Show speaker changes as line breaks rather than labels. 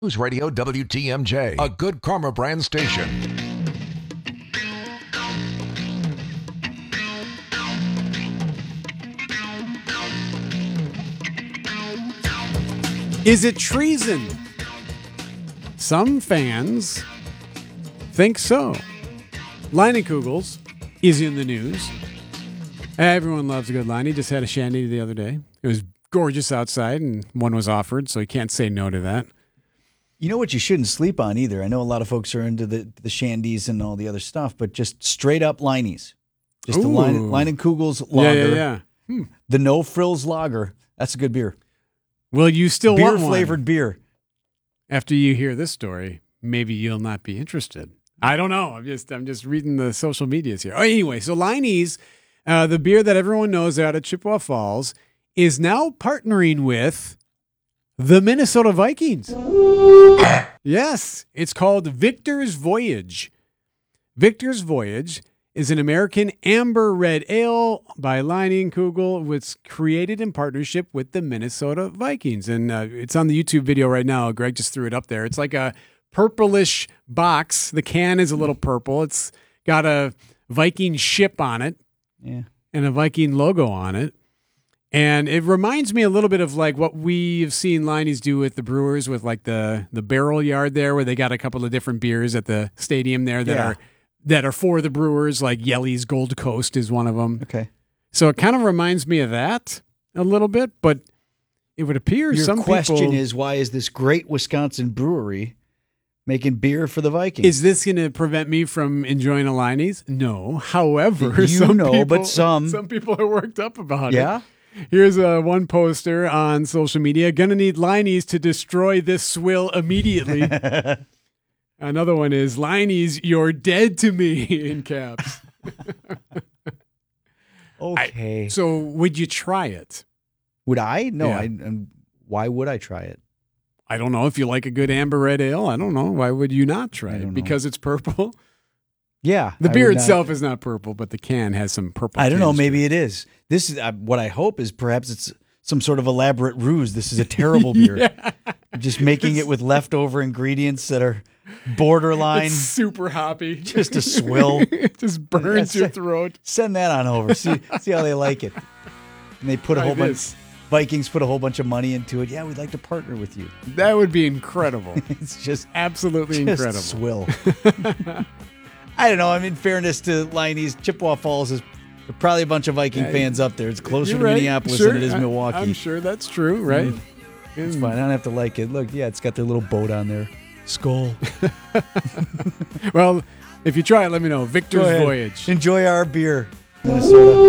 News Radio WTMJ, a Good Karma brand station.
Is it treason? Some fans think so. Leinenkugels is in the news. Everyone loves a good line. He just had a shandy the other day. It was gorgeous outside, and one was offered, so you can't say no to that.
You know what you shouldn't sleep on either? I know a lot of folks are into the shandies and all the other stuff, but just straight up Leinies. Just the Leinenkugel's lager.
Yeah.
The No Frills lager. That's a good beer.
Well, you still want one.
Beer-flavored beer.
After you hear this story, maybe you'll not be interested. I don't know. I'm just reading the social medias here. Oh, anyway, so Leinie's, the beer that everyone knows out at Chippewa Falls, is now partnering with the Minnesota Vikings. Yes, it's called Victor's Voyage. Victor's Voyage is an American amber red ale by Leinenkugel, which was created in partnership with the Minnesota Vikings. And it's on the YouTube video right now. Greg just threw it up there. It's like a purplish box. The can is a little purple. It's got a Viking ship on it and a Viking logo on it. And it reminds me a little bit of like what we've seen Leinie's do with the Brewers with like the barrel yard there, where they got a couple of different beers at the stadium there that are for the Brewers, like Yellie's Gold Coast is one of them.
Okay.
So it kind of reminds me of that a little bit, but it would appear
Your
some people...
Your question is, why is this great Wisconsin brewery making beer for the Vikings?
Is this going to prevent me from enjoying a Leinie's? No. However,
some
people are worked up about it.
Yeah?
Here's one poster on social media. Gonna need Leinie's to destroy this swill immediately. Another one is Leinie's, you're dead to me, in caps.
Okay.
So would you try it?
Would I? No.
Yeah.
Why would I try it?
I don't know. If you like a good amber red ale, I don't know. Why would you not try it? Because it's purple?
Yeah.
The beer itself is not purple, but the can has some purple.
I don't know. Maybe it is. This is what I hope is perhaps it's some sort of elaborate ruse. This is a terrible beer.
Yeah.
Just making it with leftover ingredients that are borderline.
It's super hoppy.
Just a swill.
It just burns your throat.
Send that on over. See how they like it. And they put a whole bunch. Vikings put a whole bunch of money into it. Yeah, we'd like to partner with you.
That would be incredible.
It's just
absolutely incredible.
Swill. I don't know. I mean, in fairness to Leinie's, Chippewa Falls is probably a bunch of Viking fans up there. It's closer to Minneapolis than it is Milwaukee.
I'm sure that's true, right?
It's fine. I don't have to like it. Look, yeah, it's got their little boat on there. Skull.
Well, if you try it, let me know. Victor's Voyage.
Enjoy our beer, Minnesota.